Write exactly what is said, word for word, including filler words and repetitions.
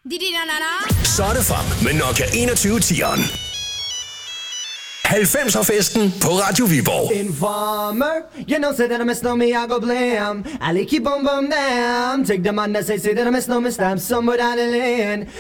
Så er det frem med Nokia enogtyve tieren. halvfemser-festen på Radio Viborg. Informer, you know, say that I miss no me, I go blam. I like keep on bum damn. Take the man that say, say that I miss no me, stab somebody down the lane.